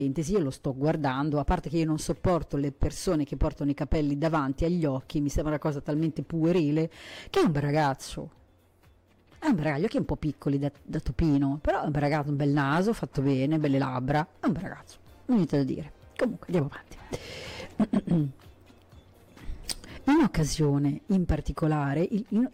Io lo sto guardando, a parte che io non sopporto le persone che portano i capelli davanti agli occhi, mi sembra una cosa talmente puerile, che è un bel ragazzo. È un bel ragazzo, gli occhi un po' piccoli da topino, però è un bel ragazzo, un bel naso, fatto bene, belle labbra, è un bel ragazzo, non niente da dire. Comunque, andiamo avanti. In un'occasione in particolare,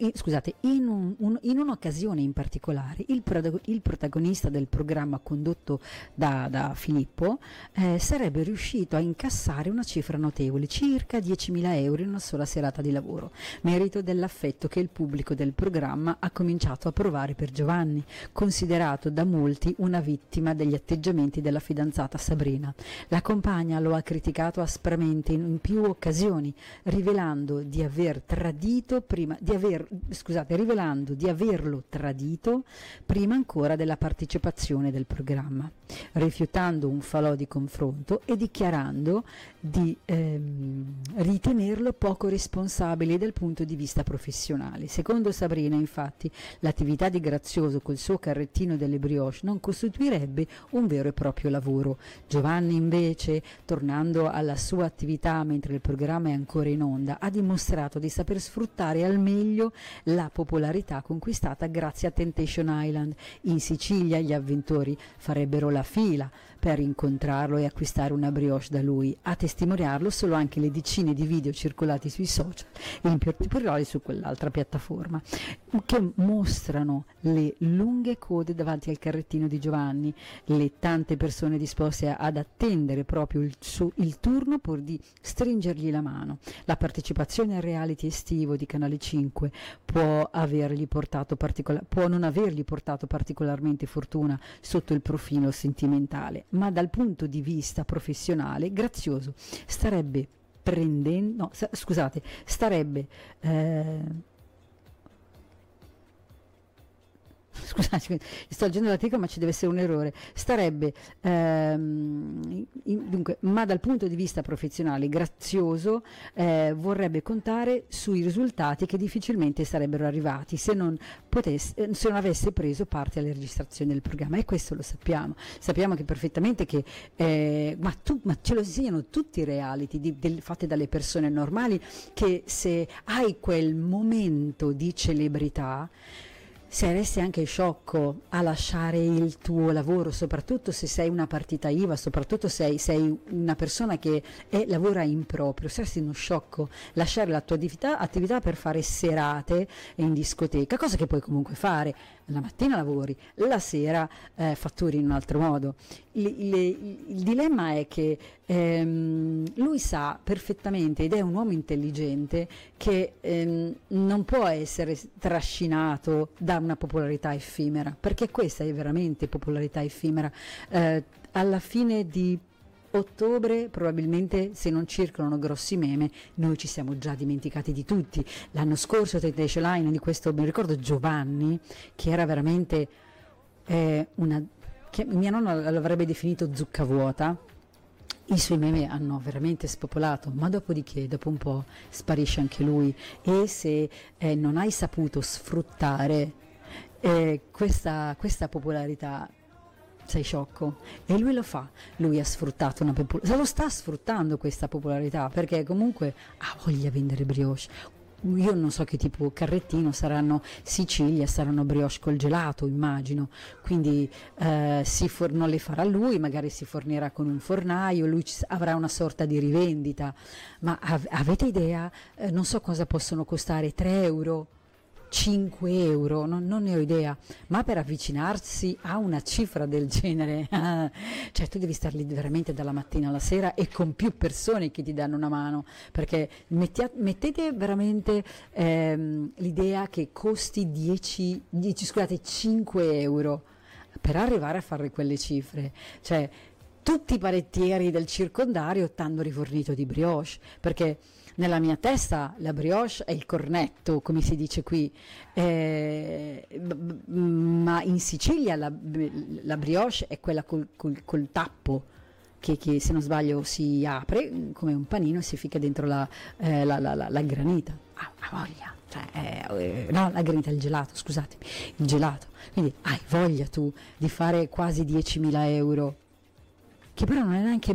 in un'occasione in particolare, il protagonista del programma condotto da Filippo sarebbe riuscito a incassare una cifra notevole, circa 10.000 euro in una sola serata di lavoro, merito dell'affetto che il pubblico del programma ha cominciato a provare per Giovanni, considerato da molti una vittima degli atteggiamenti della fidanzata Sabrina. La compagna lo ha criticato aspramente in più occasioni, rivelando di averlo tradito prima ancora della partecipazione del programma, rifiutando un falò di confronto e dichiarando di ritenerlo poco responsabile dal punto di vista professionale. Secondo Sabrina, infatti, l'attività di Grazioso col suo carrettino delle brioche non costituirebbe un vero e proprio lavoro. Giovanni, invece, tornando alla sua attività mentre il programma è ancora in onda, ha dimostrato di saper sfruttare al meglio la popolarità conquistata grazie a Temptation Island. In Sicilia gli avventori farebbero la fila per incontrarlo e acquistare una brioche da lui. A testimoniarlo solo anche le decine di video circolati sui social e in particolare su quell'altra piattaforma, che mostrano le lunghe code davanti al carrettino di Giovanni, le tante persone disposte ad attendere proprio il turno pur di stringergli la mano. La partecipazione al reality estivo di Canale 5 può non avergli portato particolarmente fortuna sotto il profilo sentimentale, ma dal punto di vista professionale Grazioso starebbe scusate, sto leggendo l'articolo ma ci deve essere un errore, dunque, ma dal punto di vista professionale Grazioso vorrebbe contare sui risultati che difficilmente sarebbero arrivati se non avesse preso parte alle registrazioni del programma, e questo lo sappiamo che perfettamente che ma ce lo insegnano tutti i reality fatti dalle persone normali, che se hai quel momento di celebrità saresti anche sciocco a lasciare il tuo lavoro, soprattutto se sei una partita IVA, soprattutto se sei una persona che lavora in proprio. Saresti uno sciocco lasciare la tua attività per fare serate in discoteca, cosa che puoi comunque fare. La mattina lavori, la sera fatturi in un altro modo. Il dilemma è che lui sa perfettamente, ed è un uomo intelligente, che non può essere trascinato da una popolarità effimera, perché questa è veramente popolarità effimera. Alla fine di ottobre, probabilmente, se non circolano grossi meme, noi ci siamo già dimenticati di tutti. L'anno scorso Temptation Island, di questo mi ricordo Giovanni, che era veramente che mia nonna l'avrebbe definito zucca vuota. I suoi meme hanno veramente spopolato, ma dopodiché, dopo un po', sparisce anche lui. E se non hai saputo sfruttare questa popolarità, sei sciocco. E lui lo fa, lui ha sfruttato lo sta sfruttando questa popolarità, perché comunque ha voglia di vendere brioche. Io non so che tipo carrettino saranno, Sicilia saranno brioche col gelato, immagino, quindi non le farà lui, magari si fornirà con un fornaio, lui avrà una sorta di rivendita, ma avete idea? Non so cosa possono costare, 3 euro? 5 euro, non ne ho idea, ma per avvicinarsi a una cifra del genere, cioè tu devi star lì veramente dalla mattina alla sera e con più persone che ti danno una mano, perché mettete veramente l'idea che costi 5 euro per arrivare a fare quelle cifre, cioè tutti i panettieri del circondario t'hanno rifornito di brioche, perché nella mia testa la brioche è il cornetto, come si dice qui, ma in Sicilia la brioche è quella col tappo, che se non sbaglio si apre come un panino e si ficca dentro la granita. Ha voglia, no, la granita, il gelato, scusatemi, il gelato. Quindi hai voglia tu di fare quasi 10.000 euro che però non è neanche